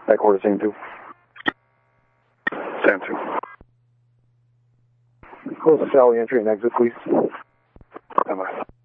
Back order, Sam 2. Sam 2. Close the Sally entry and exit, please. Bye-bye.